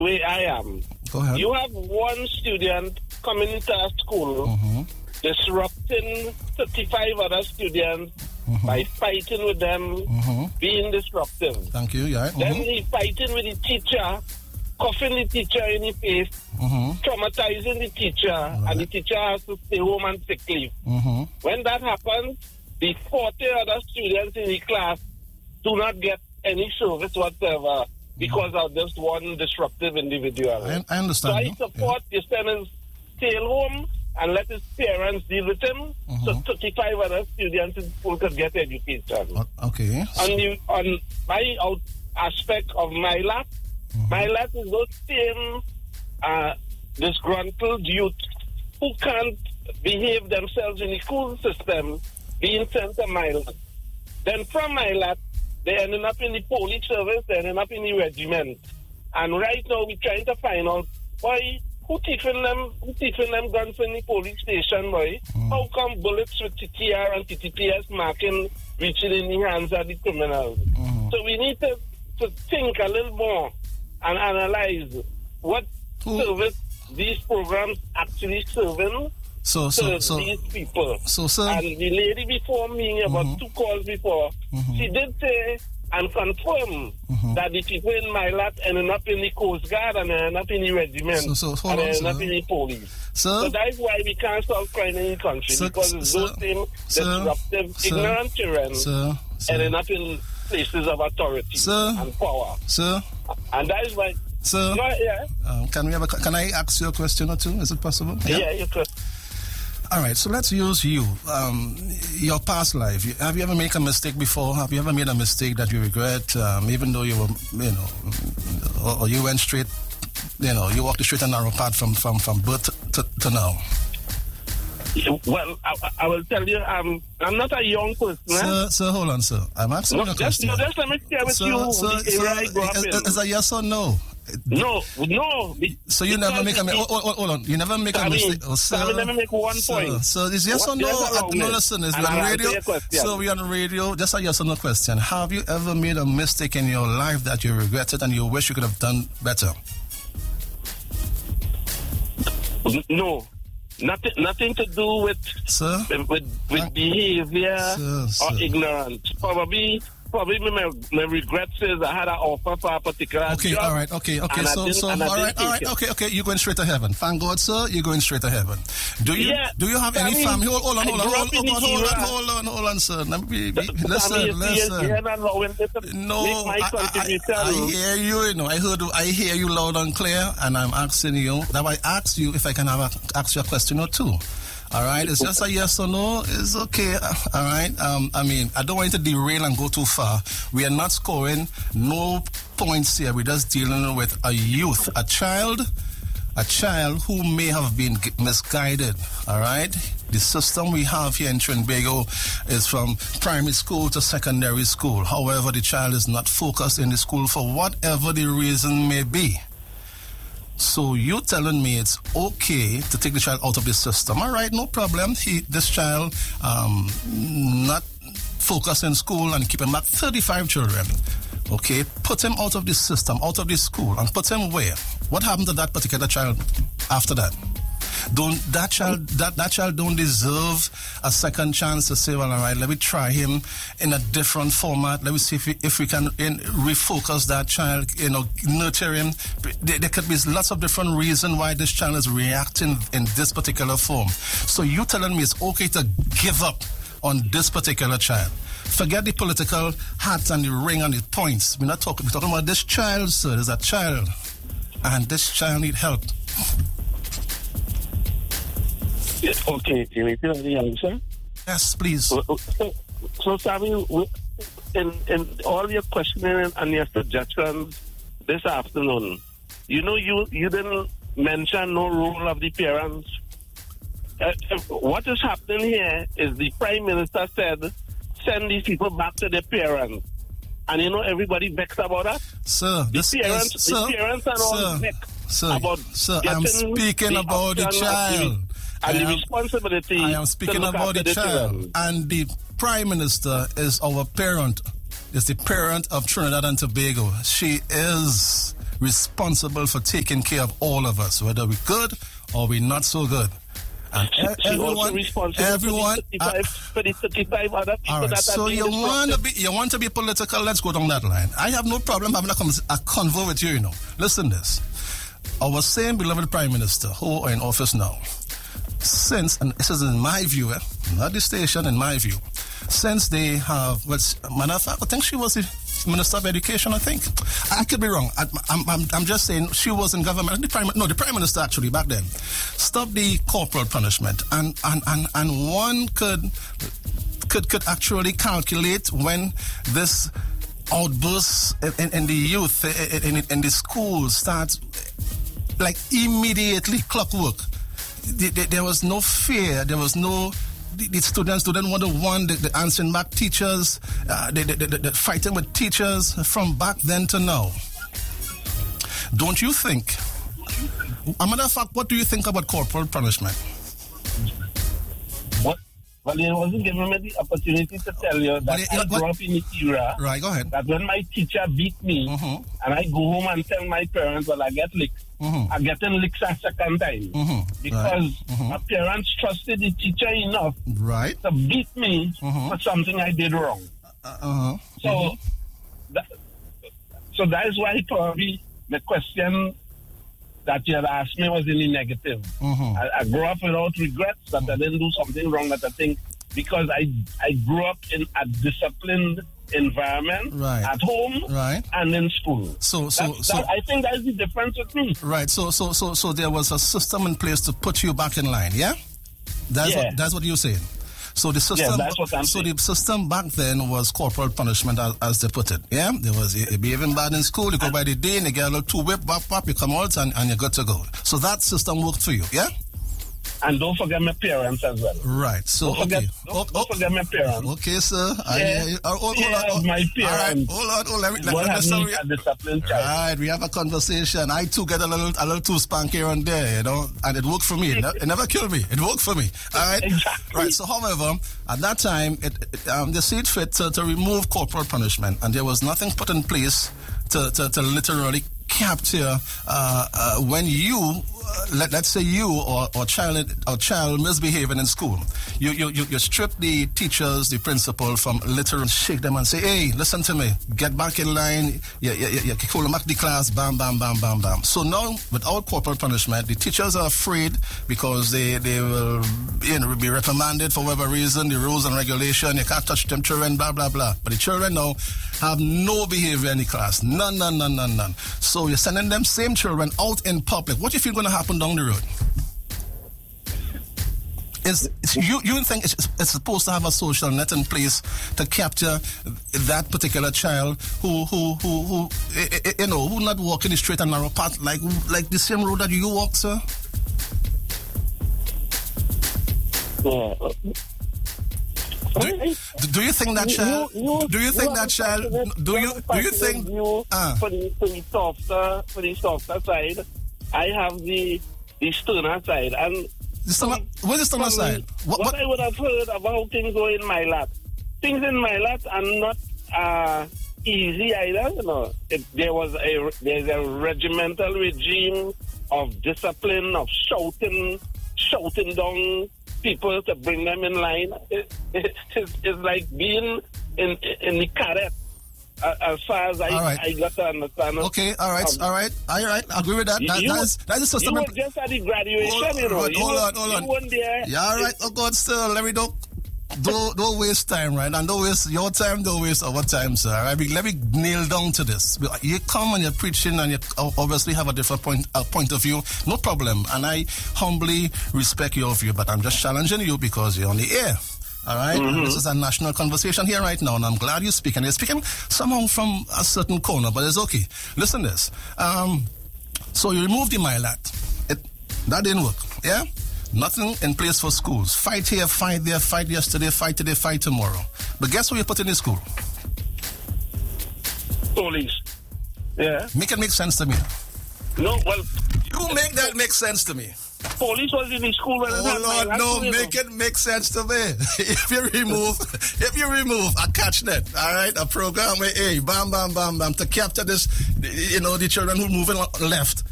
where I am. Go ahead. You have one student coming into a school, disrupting 35 other students by fighting with them, being disruptive. Thank you, yeah. Then he's fighting with the teacher, coughing the teacher in the face, traumatizing the teacher, and the teacher has to stay home and sick leave. When that happens, the 40 other students in the class do not get any service whatsoever because of this one disruptive individual. I understand. So I support your son stay home and let his parents deal with him so 35 other students in school could get education. Okay. On my aspect of MyLAT, MyLAT is those same disgruntled youth who can't behave themselves in the school system being sent to MyLAT. Then from MyLAT, they ended up in the police service, they ended up in the regiment. And right now we're trying to find out, boy, who teaching them guns in the police station, boy? How come bullets with TTR and TTPS marking reaching in the hands of the criminals? So we need to think a little more and analyze what service these programs actually serving these people. And the lady before me, about 2 calls before, she did say and confirm that the people in MyLAT ended up in the Coast Guard and ended up in the regiment and ended up in the police. So that's why we can't solve crime in the country, because it's those same disruptive, ignorant children ending up in places of authority and power. And that is why... Sir, can I ask you a question or two? Is it possible? Yeah, you could. All right, so let's use you. Your past life. Have you ever made a mistake before? Have you ever made a mistake that you regret, even though you were, or you went straight, you walked the straight and narrow path from birth to now? Well, I will tell you, I'm not a young person. Sir, hold on, sir. I'm asking you a question. Just let me share with you the area I grew up in. Is a yes or no? No. So you never make a mistake. Hold on. You never make a mistake. I never make 1 point. So is yes or no? No, listen. Is we on radio? So we on radio. Just a yes or no question. Have you ever made a mistake in your life that you regretted and you wish you could have done better? No. Nothing to do with behavior or ignorance. Probably my regrets is I had an offer for a particular job. All right. Okay. All right. Okay. You're going straight to heaven. Thank God, sir. You're going straight to heaven. Do you have any family? Hold on, sir. Listen. No, I hear you. I hear you loud and clear, and I'm asking you. Now I ask you if I can ask you a question or two. All right, it's just a yes or no. It's okay. All right. I don't want you to derail and go too far. We are not scoring no points here. We're just dealing with a youth, a child who may have been misguided. All right. The system we have here in Trinbago is from primary school to secondary school. However, the child is not focused in the school for whatever the reason may be. So you're telling me it's okay to take the child out of the system. All right, no problem. This child not focused in school and keep him at 35 children. Okay, put him out of the system, out of the school, and put him where? What happened to that particular child after that? That child don't deserve a second chance to say, well, all right, let me try him in a different format. Let me see if we can refocus that child, nurture him. There could be lots of different reasons why this child is reacting in this particular form. So you telling me it's okay to give up on this particular child? Forget the political hats and the ring and the points. We're talking about this child, sir. There's a child, and this child need help. Okay, can you tell the answer? Yes, please. So Sammy, in all your questioning and your suggestions this afternoon, you didn't mention no role of the parents. What is happening here is the Prime Minister said, send these people back to their parents. And everybody vexed about that? Sir, the parents are all vexed about I'm speaking about the child. And the responsibility. I am speaking about the child. And the Prime Minister is our parent. Is the parent of Trinidad and Tobago. She is responsible for taking care of all of us, whether we're good or we're not so good. And everyone, for the 35 other people. All right, so you want to be political? Let's go down that line. I have no problem having a convo with you. Listen to this. Our same beloved Prime Minister, who are in office now, since, and this is in my view, not the station, in my view, since they have, matter of fact, I think she was the Minister of Education, I think. I could be wrong. I'm just saying she was in government. The Prime Minister actually back then stopped the corporal punishment, and one could actually calculate when this outburst in the youth in the schools starts like immediately clockwork. There was no fear. There was no. The students didn't want to warn the answering back teachers, the fighting with teachers from back then to now. Don't you think? A matter of fact, what do you think about corporal punishment? What? Well, it wasn't given me the opportunity to tell you that I grew up in the era. Right, go ahead. That when my teacher beat me, and I go home and tell my parents, well, I get licked. I get in licks a second time because my parents trusted the teacher enough to beat me for something I did wrong. So that is why probably the question that you had asked me was in the negative. I grew up without regrets that I didn't do something wrong, that I think because I grew up in a disciplined environment at home and in school. So I think that's the difference with me. Right. So there was a system in place to put you back in line. Yeah. That's what you're saying. So the system. That's what I'm saying. The system back then was corporal punishment, as they put it. Yeah. There was behaving bad in school. You go by the day and you get a little two whip, bop, you come out and you're good to go. So that system worked for you. Yeah. And don't forget my parents as well. Right. So, don't forget my parents. Okay, sir. Hold on. My parents. Right. Hold on. A disciplined child. Right. We have a conversation. I too get a little too spank here and there, and it worked for me. It never killed me. It worked for me. All right. Exactly. Right. So, however, at that time, they see it fit to remove corporal punishment, and there was nothing put in place to literally capture when you let's say you or child misbehaving in school. You strip the teachers, the principal from literally shake them and say, hey, listen to me, get back in line, you call them back the class, bam, bam, bam, bam, bam. So now, without corporal punishment, the teachers are afraid because they will be reprimanded for whatever reason, the rules and regulation, you can't touch them children, blah, blah, blah. But the children now have no behavior in the class. None. So you're sending them same children out in public. What do you feel going to happen down the road? You think it's supposed to have a social net in place to capture that particular child who not walking the straight and narrow path like the same road that you walk, sir? Do you think that child? Do you think that child? Do you think? For the softer side, I have the sterner side, and what is the sterner side? What I would have heard about things go in my lap. Things in my lap are not easy either. There's a regimental regime of discipline, of shouting down people to bring them in line. It's like being in the cadet. As far as I got to understand. Okay, all right. I agree with that. That's a system. You were just at the graduation, Hold on. You weren't there. Yeah, all right. Oh God, still, let me don't waste time, right? And don't waste your time, don't waste our time, sir. All right? Let me nail down to this. You come and you're preaching and you obviously have a different point of view. No problem. And I humbly respect your view, but I'm just challenging you because you're on the air. All right? This is a national conversation here right now, and I'm glad you're speaking. You're speaking somehow from a certain corner, but it's okay. Listen to this. So you remove the MILAT. That didn't work. Yeah? Nothing in place for schools. Fight here, fight there, fight yesterday, fight today, fight tomorrow. But guess what you put in the school? Police. Yeah. Make it make sense to me. No, well... You make that make sense to me. Police was in the school when it happened. Lord, no, make it make sense to me. If you remove a catch net, all right, a program where, hey, bam, bam, bam, bam, to capture this, the children who moving left.